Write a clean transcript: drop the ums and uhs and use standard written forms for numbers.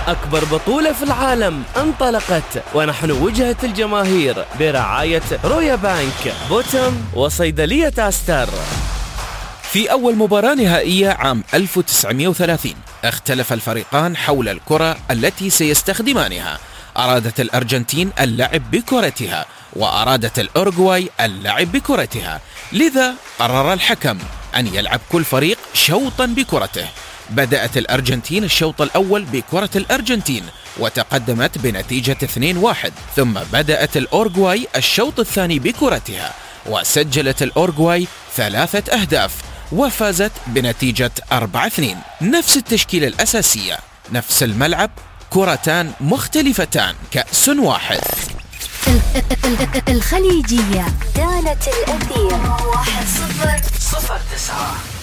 أكبر بطولة في العالم انطلقت، ونحن وجهة الجماهير برعاية رويا بانك، بوتم، وصيدلية أستر. في أول مباراة نهائية عام 1930 اختلف الفريقان حول الكرة التي سيستخدمانها. أرادت الأرجنتين اللعب بكرتها، وأرادت الأورغواي اللعب بكرتها، لذا قرر الحكم أن يلعب كل فريق شوطا بكرته. بدأت الأرجنتين الشوط الأول بكرة الأرجنتين وتقدمت بنتيجة 2-1، ثم بدأت الأورغواي الشوط الثاني بكرتها وسجلت الأورغواي 3 أهداف وفازت بنتيجة 4-2. نفس التشكيلة الأساسية، نفس الملعب، كرتان مختلفتان، كأس واحد. الخليجية كانت الأثير 1009.